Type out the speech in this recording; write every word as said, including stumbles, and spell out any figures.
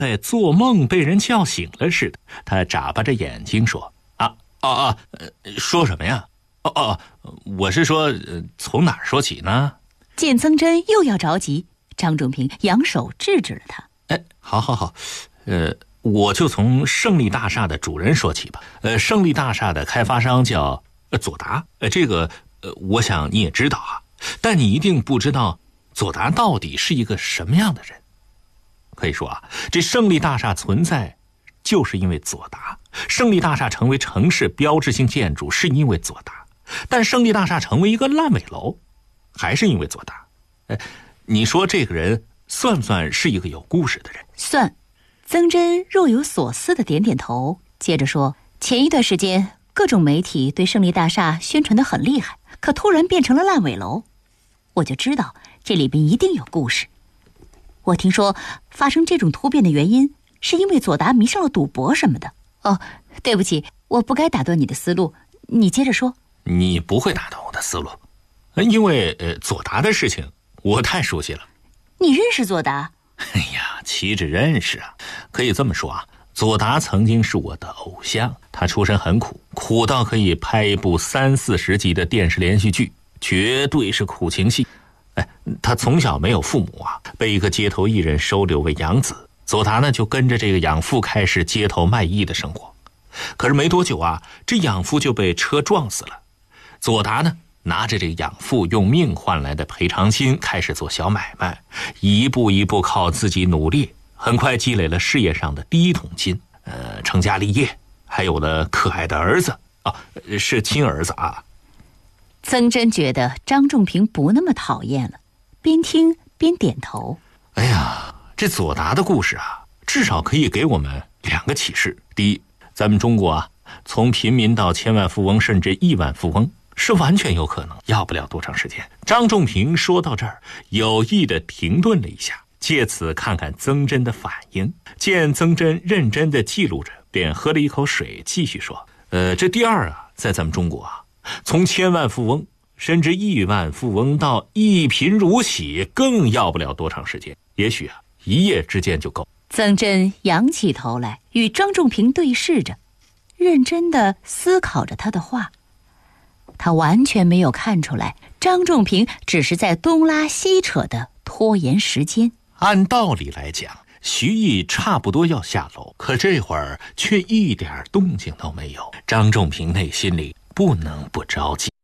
在做梦被人叫醒了似的，他眨巴着眼睛说：“啊啊啊，说什么呀？哦哦，我是说，呃、从哪儿说起呢？” 见曾真又要着急，张仲平扬手制止了他。 哎，好好好，呃，我就从胜利大厦的主人说起吧。呃，胜利大厦的开发商叫呃左达，呃，这个呃，我想你也知道啊，但你一定不知道左达到底是一个什么样的人。可以说啊，这胜利大厦存在就是因为左达，胜利大厦成为城市标志性建筑是因为左达，但胜利大厦成为一个烂尾楼还是因为左达。哎，你说这个人算不算是一个有故事的人？ 算。曾真若有所思地点点头，接着说：前一段时间各种媒体对胜利大厦宣传得很厉害，可突然变成了烂尾楼，我就知道这里边一定有故事。我听说发生这种突变的原因是因为左达迷上了赌博什么的。哦，对不起，我不该打断你的思路，你接着说。 你不会打断我的思路，因为呃左达的事情我太熟悉了。 你认识左达？ 哎呀，岂止认识啊，可以这么说啊，左达曾经是我的偶像，他出身很苦，苦到可以拍一部三四十集的电视连续剧，绝对是苦情戏。哎，他从小没有父母啊，被一个街头艺人收留为养子。左达呢，就跟着这个养父开始街头卖艺的生活。可是没多久啊，这养父就被车撞死了。左达呢，拿着这个养父用命换来的赔偿金，开始做小买卖，一步一步靠自己努力，很快积累了事业上的第一桶金，呃，成家立业，还有了可爱的儿子啊，是亲儿子啊。 曾真觉得张仲平不那么讨厌了，边听边点头。 哎呀，这左达的故事啊，至少可以给我们两个启示。第一，咱们中国啊，从平民到千万富翁甚至亿万富翁是完全有可能，要不了多长时间。张仲平说到这儿，有意地停顿了一下，借此看看曾真的反应。见曾真认真地记录着，便喝了一口水，继续说：呃，这第二啊，在咱们中国啊，从千万富翁甚至亿万富翁到一贫如洗，更要不了多长时间，也许啊，一夜之间就够。 曾真仰起头来，与张仲平对视着，认真地思考着他的话。他完全没有看出来，张仲平只是在东拉西扯地拖延时间。 按道理来讲，徐毅差不多要下楼，可这会儿却一点动静都没有。张仲平内心里不能不着急。